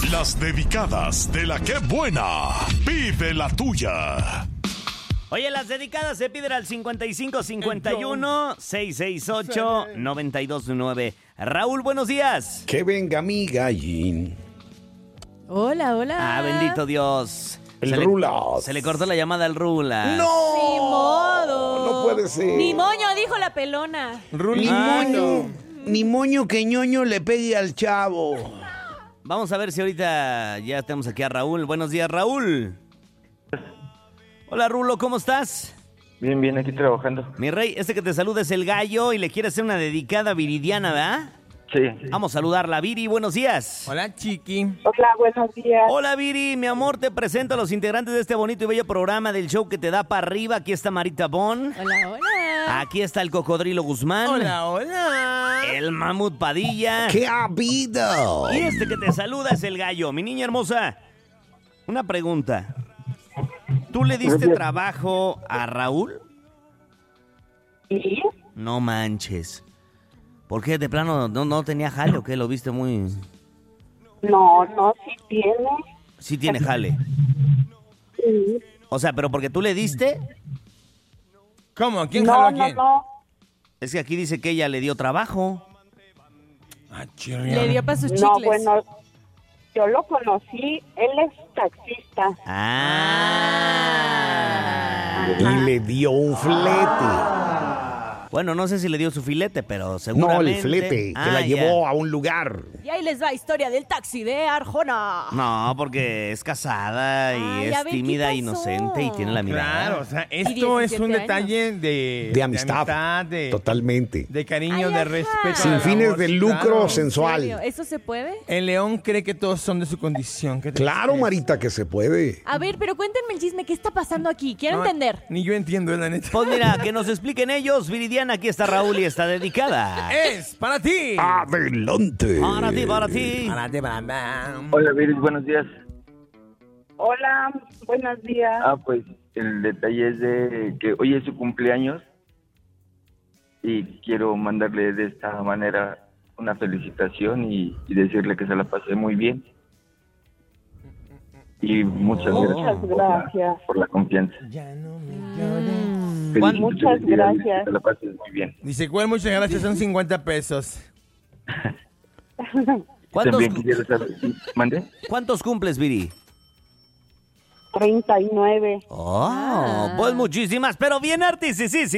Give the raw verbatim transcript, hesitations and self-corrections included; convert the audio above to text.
Las dedicadas de la que buena. Pide la tuya. Oye, las dedicadas se piden al cincuenta y cinco cincuenta y uno, seiscientos sesenta y ocho, noventa y dos nueve. Raúl, buenos días. Que venga mi gallín. Hola, hola. Ah, bendito Dios. El se Rulas. Le, se le cortó la llamada al Rulas. ¡No! Ni modo. No puede ser. Ni moño, dijo la pelona. Ni moño, ni moño que ñoño le pegue al chavo. Vamos a ver si ahorita ya tenemos aquí a Raúl. Buenos días, Raúl. Hola, Rulo, ¿cómo estás? Bien, bien, aquí trabajando. Mi rey, este que te saluda es el Gallo y le quiere hacer una dedicada viridiana, ¿verdad? Sí. Vamos a saludarla, Viri, buenos días. Hola, chiqui. Hola, buenos días. Hola, Viri, mi amor, te presento a los integrantes de este bonito y bello programa del show que te da para arriba. Aquí está Marita Bon. Hola, hola. Aquí está el Cocodrilo Guzmán. Hola, hola. El Mamut Padilla. ¿Qué ha habido? Y este que te saluda es el Gallo. Mi niña hermosa, una pregunta. ¿Tú le diste trabajo a Raúl? ¿Sí? No manches. ¿Por qué? ¿De plano no, no tenía jale o qué? ¿Lo viste muy...? No, no, sí tiene. Sí tiene jale. Sí. O sea, ¿pero porque tú le diste? ¿Cómo? ¿Quién No, jaló a no, quién? no. Es que aquí dice que ella le dio trabajo. Ah, Le dio para sus No, chicles. bueno, yo lo conocí, él es taxista. Ah. Y le dio un flete. Bueno, no sé si le dio su filete, pero No, seguramente... el flete, que Ah, la ya. llevó a un lugar. Y ahí les va historia del taxi de Arjona. No, porque es casada y Ay, es a ver, ¿qué tímida, pasó? inocente y tiene la mirada. Claro, o sea, esto es un diecisiete detalle de... De amistad. de, Totalmente. de cariño, Ay, de ajá. respeto. Sin del fines amor, de lucro claro. ¿En sensual. serio? ¿Eso se puede? El león cree que todos son de su condición. ¿Qué te Claro, crees? Marita, que se puede. A ver, pero cuéntenme el chisme. ¿Qué está pasando aquí? Quiero No, entender. Ni yo entiendo, la neta. Pues mira, que nos expliquen ellos. Viridiana, aquí está Raúl y está dedicada. Es para ti. Adelante. Para ti, para ti. Para ti, para ti. Hola, Viris, buenos días. Hola, buenos días. Ah, pues el detalle es de que hoy es su cumpleaños y quiero mandarle de esta manera una felicitación y, y decirle que se la pasé muy bien. Y muchas Oh. gracias, por la- Gracias. por la confianza. Ya no me llores. Feliz- Muchas felicidades, gracias. Que te la pases muy bien. Dice, ¿cuál? Muchas gracias, son cincuenta pesos. ¿Cuántos, También quisiera saber... ¿Mande? ¿Cuántos cumples, Viri? treinta y nueve. Oh, pues muchísimas, pero bien artísticas.